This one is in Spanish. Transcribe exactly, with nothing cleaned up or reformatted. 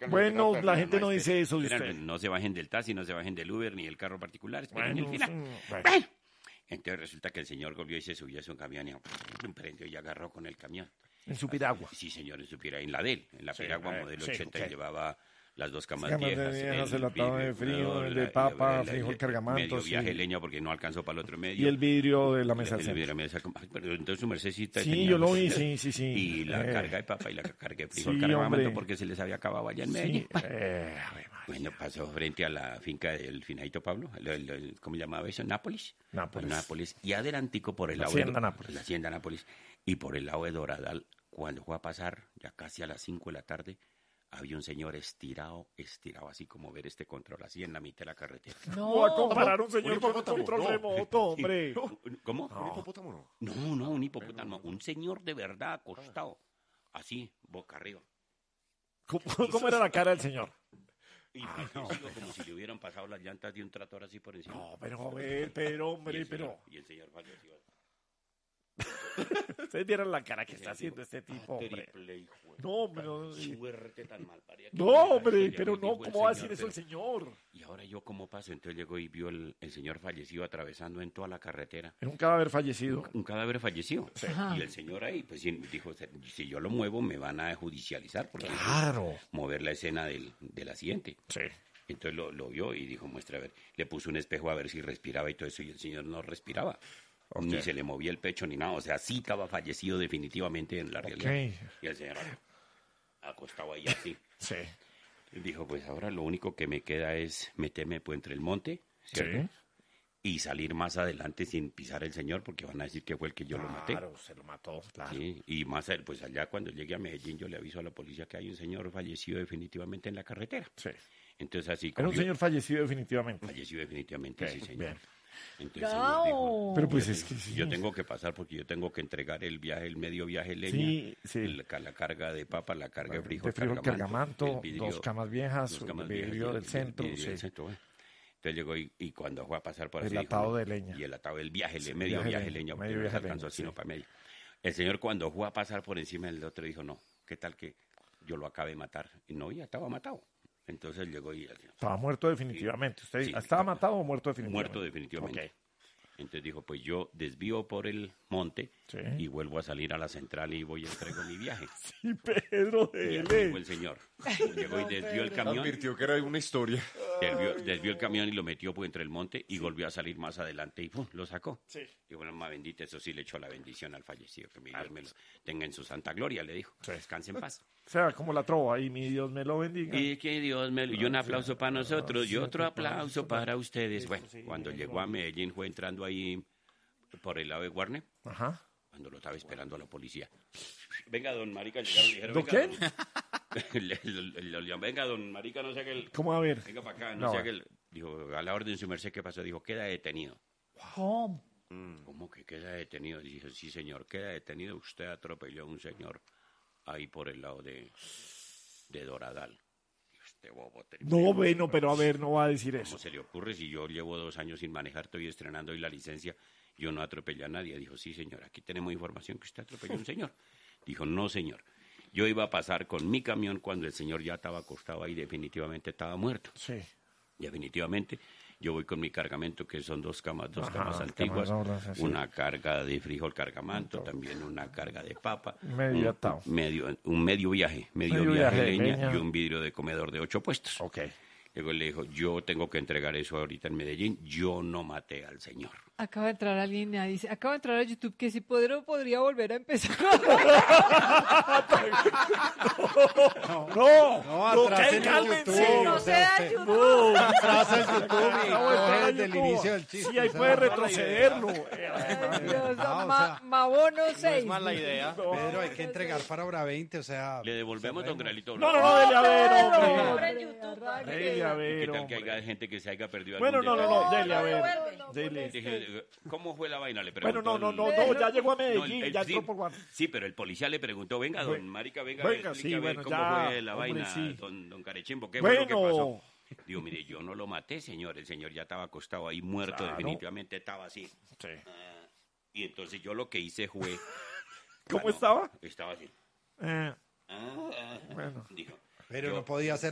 alcanzan Bueno, a pegar, la pero gente no más dice eso de esperan, usted. No se bajen del taxi, no se bajen del Uber ni del carro particular, esperen Bueno, el final. sí, bueno. Bueno, entonces resulta que el señor volvió y se subió a su camión y prendió y agarró con el camión. En su piragua. Sí, señor, en su piragua, en la de él, en la Sí, piragua eh, modelo sí, ochenta ok. y llevaba las dos camas Camas de viejas, viejas, el atado de frío, no, el de la- papa, la- la- frijol, la- cargamanto, medio sí. viaje leña porque no alcanzó para el otro medio. Y el vidrio de la mesa El del vidrio centro. de la mesa, ay, pero entonces su mercedcita Sí, tenía- yo lo vi, sí, sí, sí. Y la Eh. carga de papa y la carga de frijol Sí, cargamanto hombre. porque se les había acabado allá en Sí, Medellín. eh, Ave María. Bueno, pasó frente a la finca del finadito Pablo, el- el- el- ¿cómo llamaba eso? Nápoles. Nápoles. Nápoles. Y adelantico por el La lado hacienda de Nápoles. La hacienda Nápoles. Y por el lado de Doradal, cuando fue a pasar, ya casi a las cinco de la tarde, había un señor estirado, estirado así como ver este control, así en la mitad de la carretera. No va a comparar un Un señor con un hipopótamo, control no. remoto, hombre. ¿Cómo? ¿Un hipopótamo no? No, no, un hipopótamo. Un señor de verdad acostado, así, boca arriba. ¿Cómo, cómo era la cara del señor? Y fallecido, como si le hubieran pasado las llantas de un tractor así por encima. No, pero a ver, pero Y hombre, el señor- pero... Y el señor falleció. Ustedes vieron la cara que está haciendo este tipo, hombre. Triple hijo de No, hombre, no, puta, sí. suerte tan mal parida que No, me hombre, ya pero me no, dijo el ¿cómo va a señor, decir eso el pero- señor? Y ahora yo cómo paso, entonces llegó y vio el, el señor fallecido atravesando en toda la carretera. Es un cadáver fallecido. Un cadáver fallecido. Ajá. Y el señor ahí, pues sí, dijo, si yo lo muevo me van a judicializar porque es Claro. mover la escena del, del accidente. Sí. Entonces lo, lo vio y dijo, muestra a ver. Le puso un espejo a ver si respiraba y todo eso y el señor no respiraba. Ni se le movía el pecho ni nada. O sea, sí estaba fallecido definitivamente en la realidad. Y el señor acostado ahí así. Sí. Dijo, pues ahora lo único que me queda es meterme pues, entre el monte, ¿cierto? Sí. Y salir más adelante sin pisar el señor porque van a decir que fue el que yo lo maté. Claro, se lo mató, claro. Sí, y más al- pues allá cuando llegue a Medellín yo le aviso a la policía que hay un señor fallecido definitivamente en la carretera. Sí. Entonces así Era un cogió- señor fallecido definitivamente. fallecido definitivamente, Ok, sí señor. bien. Entonces el señor dijo, Bravo. Pero pues es que sí. yo tengo que pasar porque yo tengo que entregar el viaje, el medio viaje leña, Sí, sí. el ca- la carga de papa, la carga de frijol, de frijol, cargamanto, el dos camas viejas, dos camas el vidrio viejas y del el- centro, el vidrio del sí. centro, bueno. Entonces llegó y, y cuando fue a pasar por El así, dijo, atado no, de leña. y el atado del viaje, Sí, le- medio viaje viaje leña, leña, porque medio no viaje alcanzó leña, sino sí. para medio. El señor cuando fue a pasar por encima del otro dijo, no, ¿qué tal que yo lo acabe de matar? Y no, ya estaba matado. Entonces llegó y el señor, Estaba muerto definitivamente. ¿Usted Sí. estaba matado o muerto definitivamente? muerto definitivamente. Ok. Entonces dijo, pues yo desvío por el monte Sí. y vuelvo a salir a la central y voy y entrego mi viaje. Sí, Pedro, Y así dele. fue el señor. Llegó y desvió el camión, Advirtió que era una historia. desvió, desvió el camión y lo metió pues, entre el monte y volvió a salir más adelante y ¡pum! Lo sacó. Sí. Y bueno, más bendita, eso sí le echó la bendición al fallecido, que mi Dios me lo tenga en su santa gloria, le dijo. Sí. Descanse en paz. O sea, como la trova ahí, mi Dios me lo bendiga. Y que Dios me lo... Y un aplauso para nosotros y otro aplauso para ustedes. Bueno, cuando llegó a Medellín fue entrando ahí por el lado de Guarne, Ajá. cuando lo estaba esperando a la policía. Venga, don Marica, llegaron y dijeron... ¿Don venga, quién? don- le- le- le- le- venga, don Marica, no sé qué... ¿Cómo a ver? Venga para acá, no, No, sé bueno. qué... el- Dijo, a la orden su merced, ¿qué pasó? Dijo, queda detenido. ¿Cómo? ¿Cómo que queda detenido? Dije, sí, señor, queda detenido. Usted atropelló a un señor ahí por el lado de, de Doradal. Y usted, bobo, triple, No, bueno, pero a ver, no va a decir ¿cómo eso. se le ocurre si yo llevo dos años sin manejar, estoy estrenando hoy la licencia, yo no atropellé a nadie? Dijo, sí, señor, aquí tenemos información que usted atropelló a un señor. Dijo, no, señor. Yo iba a pasar con mi camión cuando el señor ya estaba acostado ahí, definitivamente estaba muerto. Sí. Definitivamente, yo voy con mi cargamento, que son dos camas, dos Ajá, camas camas antiguas, ahorras, así. una carga de frijol cargamanto, también una carga de papa, Medio un, atado. medio, un medio viaje, medio, Medio viaje, viaje de de leña, leña. y un vidrio de comedor de ocho puestos. Ok. Luego le dijo, yo tengo que entregar eso ahorita en Medellín, yo no maté al señor. Acaba de entrar alguien y dice, acaba de entrar a YouTube que si podría, podría volver a empezar. No, no, No, atrás ¿qué? en Cálmense. YouTube. No o sea, sea usted- YouTube. Atrás en YouTube y Acabo de entrar coge a desde el YouTube. inicio del chiste. Sí, ahí o sea, puede no es mala retrocederlo. Ay, Dios, No, o ma- sea, Mabono No seis. es mala idea. idea. Pedro, hay que entregar para hora veinte, o sea... Le devolvemos, don Gralito. No, no, no, dele a ver, Hombre, hombre. en YouTube. Dele a ¿Qué ver, tal que haya hombre. gente que se haya perdido Bueno, algún no, no, detalle? no, dele a no, ver. vuelve, no, Dele. Dije, ¿cómo fue la vaina? Le Bueno, preguntó no, no, el- no, no, ya llegó a No, el- Medellín, el- ya sí, entró por Guam. sí, pero el policía le preguntó, venga, don Bueno, Marica, venga, venga, explique sí, a ver bueno, cómo ya, fue la hombre, vaina, sí. don, don Carechimbo, ¿qué fue lo que Bueno. pasó? Digo, mire, yo no lo maté, señor, el señor ya estaba acostado ahí, muerto, Claro. definitivamente estaba así. Sí. Ah, y entonces yo lo que hice fue... ¿Cómo Bueno, estaba? Estaba así. Eh, Ah, ah, Bueno. dijo. Pero yo- no podía hacer